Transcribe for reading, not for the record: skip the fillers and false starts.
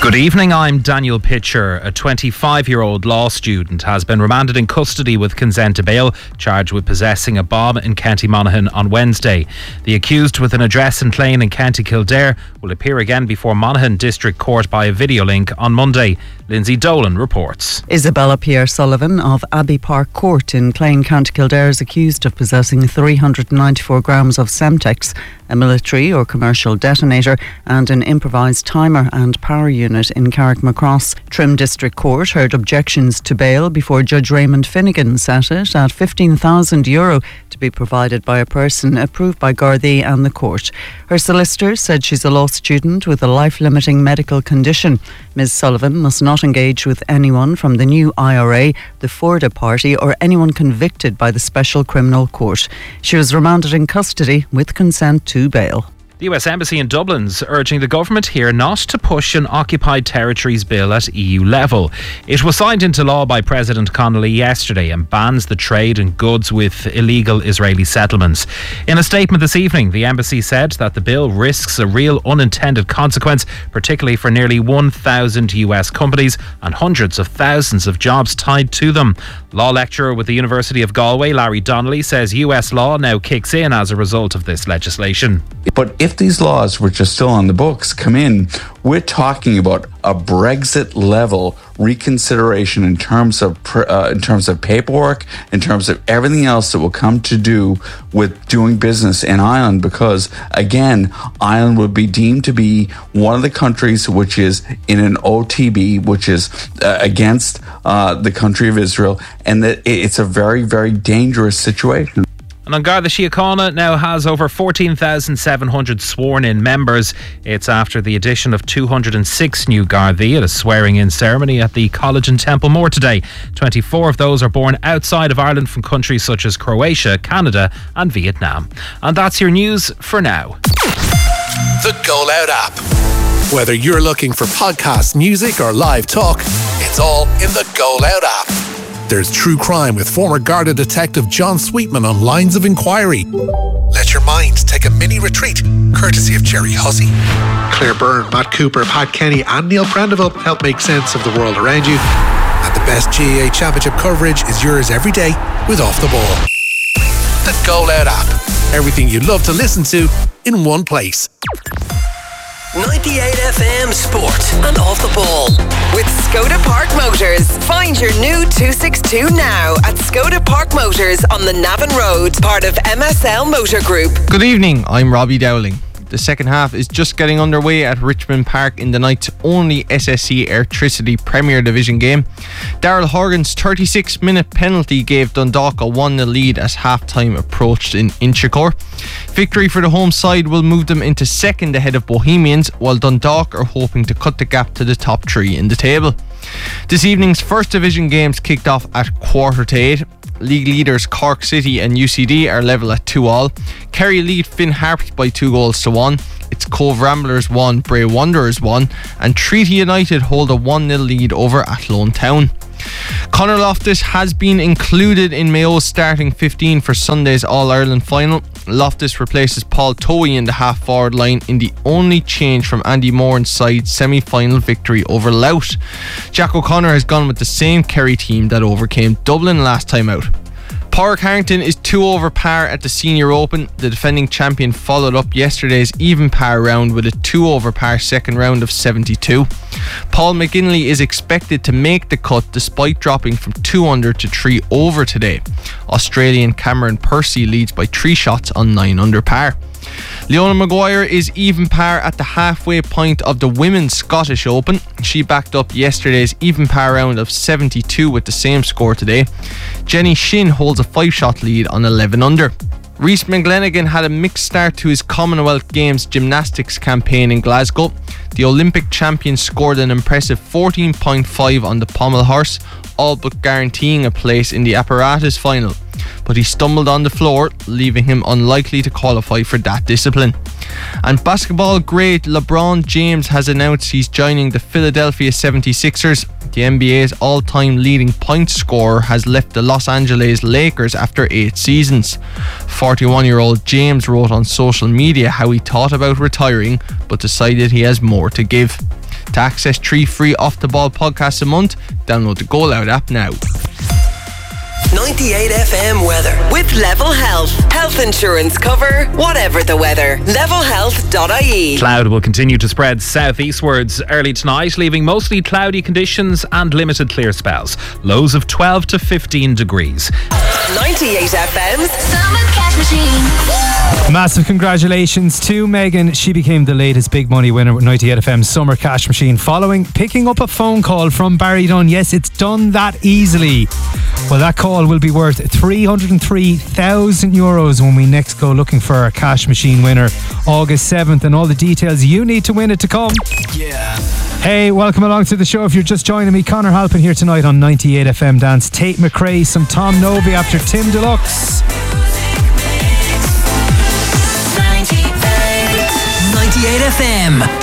Good evening, I'm Daniel Pitcher. A 25-year-old law student has been remanded in custody with consent to bail, charged with possessing a bomb in County Monaghan on Wednesday. The accused, with an address in Clane in County Kildare, will appear again before Monaghan District Court by a video link on Monday. Lindsay Dolan reports. Isabella Pierre-Sullivan of Abbey Park Court in Clane, County Kildare, is accused of possessing 394 grams of Semtex, a military or commercial detonator, and an improvised timer and power unit in Carrickmacross. Trim District Court heard objections to bail before Judge Raymond Finnegan set it at €15,000 to be provided by a person approved by Gardaí and the court. Her solicitor said she's a law student with a life-limiting medical condition. Ms Sullivan must not engage with anyone from the new IRA, the Forda Party, or anyone convicted by the Special Criminal Court. She was remanded in custody with consent to bail. The US Embassy in Dublin's urging the government here not to push an occupied territories bill at EU level. It was signed into law by President Connolly yesterday and bans the trade in goods with illegal Israeli settlements. In a statement this evening, the embassy said that the bill risks a real unintended consequence, particularly for nearly 1,000 US companies and hundreds of thousands of jobs tied to them. Law lecturer with the University of Galway, Larry Donnelly, says US law now kicks in as a result of this legislation. But if these laws, which are still on the books, come in, we're talking about a Brexit-level reconsideration in terms of paperwork, in terms of everything else that will come to do with doing business in Ireland, because, again, Ireland would be deemed to be one of the countries which is in an OTB, which is against the country of Israel, and that it's a very, very dangerous situation. And An Garda Síochána now has over 14,700 sworn-in members. It's after the addition of 206 new Gardaí at a swearing-in ceremony at the College in Templemore today. 24 of those are born outside of Ireland from countries such as Croatia, Canada and Vietnam. And that's your news for now. The Go Loud app. Whether you're looking for podcasts, music or live talk, it's all in the Go Loud app. There's true crime with former Garda detective John Sweetman on Lines of Inquiry. Let your mind take a mini retreat, courtesy of Jerry Hussey. Claire Byrne, Matt Cooper, Pat Kenny and Neil Prendeville help make sense of the world around you. And the best GAA Championship coverage is yours every day with Off the Ball. The Go Loud app. Everything you love to listen to in one place. 98 FM Sport and Off the Ball with Skoda Park Motors. Find your new 262 now at Skoda Park Motors on the Navan Road, part of MSL Motor Group. Good evening, I'm Robbie Dowling. The second half is just getting underway at Richmond Park in the night's only SSE Airtricity Premier Division game. Daryl Horgan's 36-minute penalty gave Dundalk a 1-0 lead as half-time approached in Inchicore. Victory for the home side will move them into second ahead of Bohemians, while Dundalk are hoping to cut the gap to the top three in the table. This evening's first division games kicked off at 7:45. League leaders Cork City and UCD are level at 2-2. Kerry lead Finn Harps by 2-1. It's Cove Ramblers 1, Bray Wanderers 1, and Treaty United hold a 1-0 lead over Athlone Town. Conor Loftus has been included in Mayo's starting 15 for Sunday's All-Ireland final. Loftus replaces Paul Towey in the half-forward line in the only change from Andy Moran's side semi-final victory over Louth. Jack O'Connor has gone with the same Kerry team that overcame Dublin last time out. Pádraig Harrington is 2 over par at the Senior Open. The defending champion followed up yesterday's even par round with a 2 over par second round of 72. Paul McGinley is expected to make the cut despite dropping from 2 under to 3 over today. Australian Cameron Percy leads by 3 shots on 9 under par. Leona Maguire is even par at the halfway point of the Women's Scottish Open. She backed up yesterday's even par round of 72 with the same score today. Jenny Shin holds a 5-shot lead on 11 under. Rhys McGlenigan had a mixed start to his Commonwealth Games gymnastics campaign in Glasgow. The Olympic champion scored an impressive 14.5 on the pommel horse, all but guaranteeing a place in the apparatus final. But he stumbled on the floor, leaving him unlikely to qualify for that discipline. And basketball great LeBron James has announced he's joining the Philadelphia 76ers. The NBA's all-time leading points scorer has left the Los Angeles Lakers after 8 seasons. 41-year-old James wrote on social media how he thought about retiring, but decided he has more to give. To access 3 free Off The Ball podcasts a month, download the Go Loud app now. 98 FM weather with Level Health. Health insurance cover, whatever the weather. Levelhealth.ie. Cloud will continue to spread southeastwards early tonight, leaving mostly cloudy conditions and limited clear spells. Lows of 12 to 15 degrees. 98 FM's Summer Cash Machine. Massive congratulations to Megan. She became the latest big money winner with 98 FM's Summer Cash Machine following picking up a phone call from Barry Dunn. Yes, it's done that easily. Well, that call will be worth €303,000 when we next go looking for our cash machine winner August 7th, and all the details you need to win it to come. Yeah. Hey, welcome along to the show. If you're just joining me, Conor Halpin here tonight on 98 FM Dance. Tate McRae, some Tom Novy after Tim Deluxe. 98 FM.